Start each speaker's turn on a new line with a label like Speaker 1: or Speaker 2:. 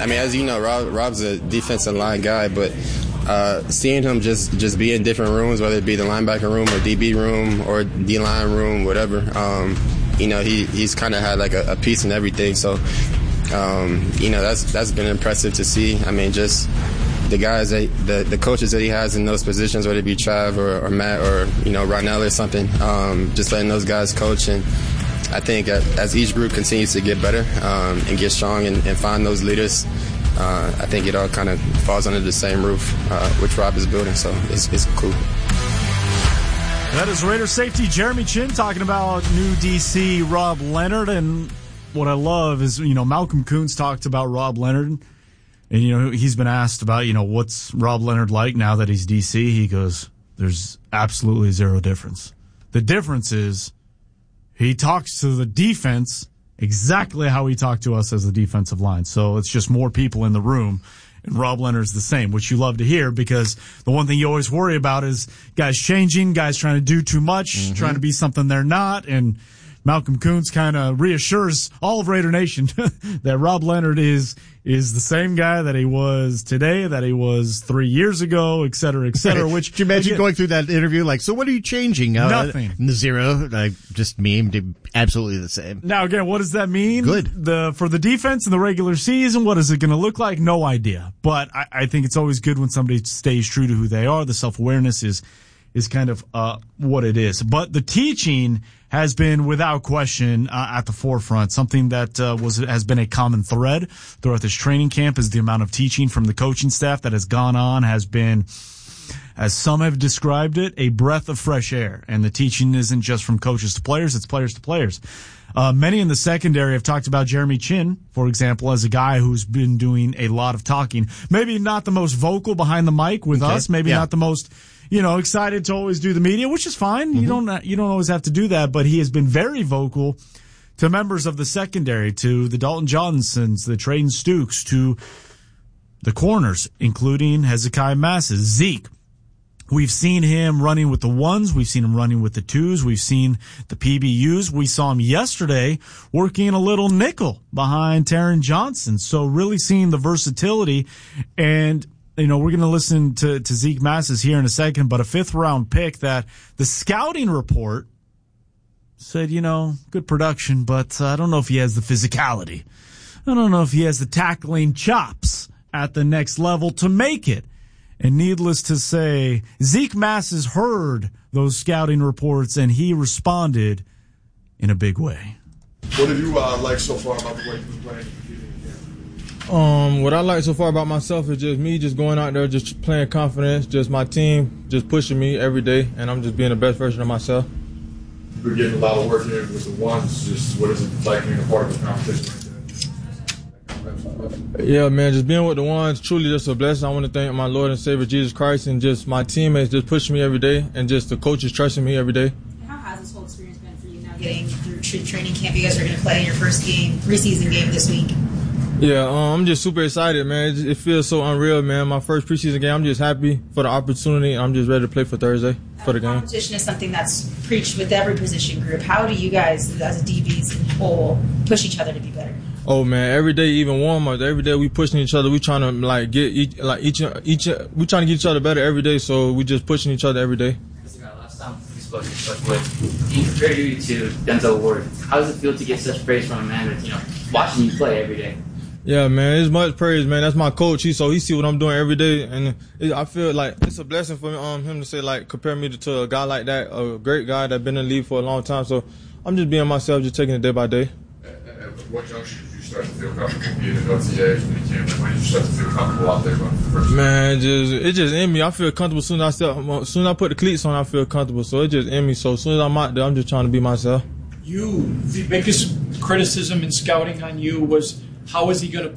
Speaker 1: mean, as you know, Rob's a defensive line guy, but seeing him just be in different rooms, whether it be the linebacker room or DB room or D-line room, whatever, he's kind of had like a piece in everything. So, that's been impressive to see. I mean, just the guys, the coaches that he has in those positions, whether it be Trav or Matt or, Ronell or something, just letting those guys coach. And I think as each group continues to get better and get strong and find those leaders, I think it all kind of falls under the same roof, which Rob is building. So it's cool.
Speaker 2: That is Raider safety Jeremy Chinn talking about new DC Rob Leonard. And what I love is, Malcolm Koonce talked about Rob Leonard. And, he's been asked about, what's Rob Leonard like now that he's DC. He goes, there's absolutely zero difference. The difference is he talks to the defense exactly how he talked to us as the defensive line. So it's just more people in the room. And Rob Leonard's the same, which you love to hear, because the one thing you always worry about is guys changing, guys trying to do too much, trying to be something they're not. And Malcolm Koonce kind of reassures all of Raider Nation that Rob Leonard is the same guy that he was today, that he was 3 years ago, et cetera, et cetera.
Speaker 3: Right.
Speaker 2: Which,
Speaker 3: could you imagine going through that interview like, so what are you changing?
Speaker 2: Nothing.
Speaker 3: Zero. Just memed. Absolutely the same.
Speaker 2: Now, again, what does that mean?
Speaker 3: Good.
Speaker 2: For the defense in the regular season, what is it going to look like? No idea. But I think it's always good when somebody stays true to who they are. The self-awareness is kind of what it is. But the teaching has been, without question, at the forefront. Something that has been a common thread throughout this training camp is the amount of teaching from the coaching staff that has gone on has been, as some have described it, a breath of fresh air. And the teaching isn't just from coaches to players, it's players to players. Many in the secondary have talked about Jeremy Chinn, for example, as a guy who's been doing a lot of talking. Maybe not the most vocal behind the mic with us, maybe not the most excited to always do the media, which is fine. You don't always have to do that, but he has been very vocal to members of the secondary, to the Dalton Johnsons, the Trayden Stukes, to the corners, including Hezekiah Masses, Zeke. We've seen him running with the ones. We've seen him running with the twos. We've seen the PBUs. We saw him yesterday working a little nickel behind Taron Johnson. So really seeing the versatility. And we're going to listen to Zeke Masses here in a second, but a 5th-round pick that the scouting report said, good production, but I don't know if he has the physicality. I don't know if he has the tackling chops at the next level to make it. And needless to say, Zeke Masses heard those scouting reports, and he responded in a big way.
Speaker 4: What have you liked so far about the way you've been playing?
Speaker 5: What I like so far about myself is just me just going out there, just playing confidence, just my team just pushing me every day, and I'm just being the best version of myself.
Speaker 4: You've been getting a lot of work here with the ones. Just what is it like being a part of the competition like that?
Speaker 5: Yeah, man, just being with the ones, truly just a blessing. I want to thank my Lord and Savior Jesus Christ and just my teammates just pushing me every day, and just the coaches trusting me every day.
Speaker 6: How has this whole experience been for you now getting through training camp? You guys are going to play in your first preseason game this week.
Speaker 5: Yeah, I'm just super excited, man. It feels so unreal, man. My first preseason game, I'm just happy for the opportunity. I'm just ready to play for Thursday, for the game.
Speaker 6: Competition is something that's preached with every position group. How do you guys, as a DBs in whole, push each other to be better?
Speaker 5: Oh man, every day, even warm-ups, every day we pushing each other. We trying to we trying to get each other better every day. So we just pushing each other every day.
Speaker 7: Last time we spoke with, he compared you to Denzel Ward. How does it feel to get such praise from a man that's watching you play every day?
Speaker 5: Yeah, man, it's much praise, man. That's my coach. He see what I'm doing every day, and I feel like it's a blessing for him to say compare me to a guy like that, a great guy that's been in the league for a long time. So I'm just being myself, just taking it day by day.
Speaker 4: At what juncture did you start to feel comfortable being in OTAs when you came? When did you start to feel comfortable out there going for the first time?
Speaker 5: Man, it just in me. I feel comfortable as soon as I put the cleats on. I feel comfortable. So it just in me. So as soon as I'm out there, I'm just trying to be myself.
Speaker 8: The biggest criticism in scouting on you was, how is he going to